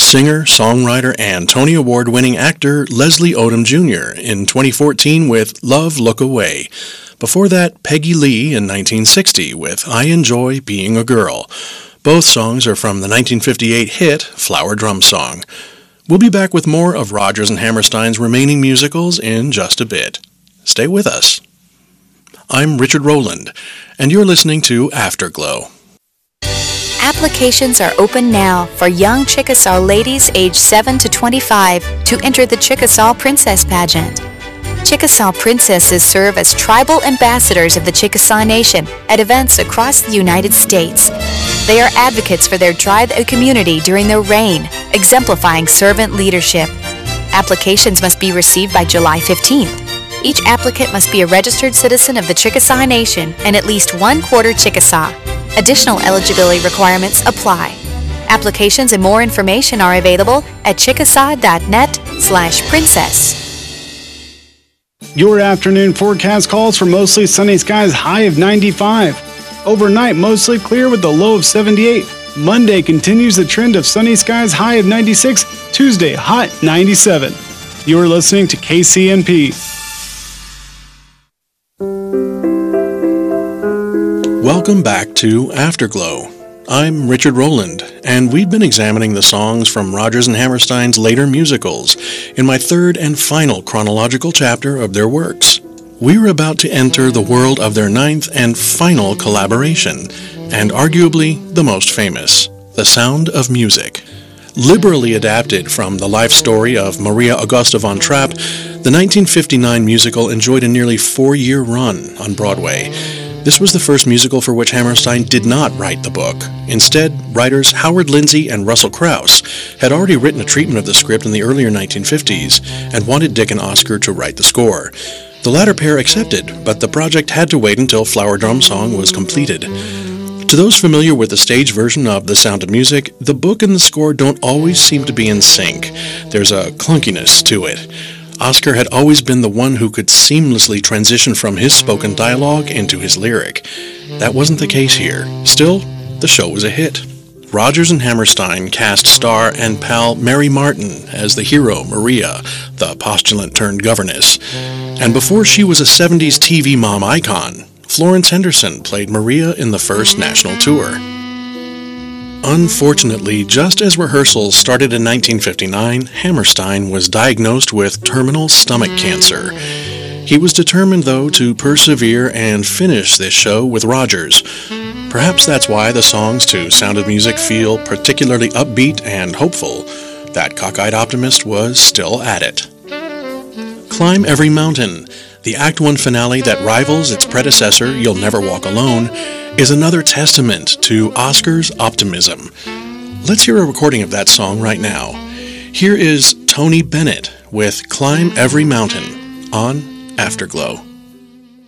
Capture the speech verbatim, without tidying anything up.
singer, songwriter, and Tony Award-winning actor Leslie Odom Junior in twenty fourteen with Love Look Away. Before that, Peggy Lee in nineteen sixty with I Enjoy Being a Girl. Both songs are from the nineteen fifty-eight hit Flower Drum Song. We'll be back with more of Rodgers and Hammerstein's remaining musicals in just a bit. Stay with us. I'm Richard Rowland, and you're listening to Afterglow. Applications are open now for young Chickasaw ladies aged seven to twenty-five to enter the Chickasaw Princess Pageant. Chickasaw princesses serve as tribal ambassadors of the Chickasaw Nation at events across the United States. They are advocates for their tribe and community during their reign, exemplifying servant leadership. Applications must be received by July fifteenth. Each applicant must be a registered citizen of the Chickasaw Nation and at least one quarter Chickasaw. Additional eligibility requirements apply. Applications and more information are available at chickasaw.net slash princess. Your afternoon forecast calls for mostly sunny skies, high of ninety-five. Overnight, mostly clear with a low of seventy-eight. Monday continues the trend of sunny skies, high of ninety-six. Tuesday, hot ninety-seven. You're listening to K C N P. Welcome back to Afterglow. I'm Richard Rowland, and we've been examining the songs from Rodgers and Hammerstein's later musicals in my third and final chronological chapter of their works. We're about to enter the world of their ninth and final collaboration, and arguably the most famous, The Sound of Music. Liberally adapted from the life story of Maria Augusta von Trapp, the nineteen fifty-nine musical enjoyed a nearly four-year run on Broadway. This was the first musical for which Hammerstein did not write the book. Instead, writers Howard Lindsay and Russell Krauss had already written a treatment of the script in the earlier nineteen fifties and wanted Dick and Oscar to write the score. The latter pair accepted, but the project had to wait until Flower Drum Song was completed. To those familiar with the stage version of The Sound of Music, the book and the score don't always seem to be in sync. There's a clunkiness to it. Oscar had always been the one who could seamlessly transition from his spoken dialogue into his lyric. That wasn't the case here. Still, the show was a hit. Rodgers and Hammerstein cast star and pal Mary Martin as the hero Maria, the postulant-turned-governess. And before she was a seventies T V mom icon, Florence Henderson played Maria in the first national tour. Unfortunately, just as rehearsals started in nineteen fifty-nine, Hammerstein was diagnosed with terminal stomach cancer. He was determined, though, to persevere and finish this show with Rodgers. Perhaps that's why the songs to Sound of Music feel particularly upbeat and hopeful. That cockeyed optimist was still at it. Climb Every Mountain, the Act One finale that rivals its predecessor, You'll Never Walk Alone, is another testament to Oscar's optimism. Let's hear a recording of that song right now. Here is Tony Bennett with Climb Every Mountain on Afterglow.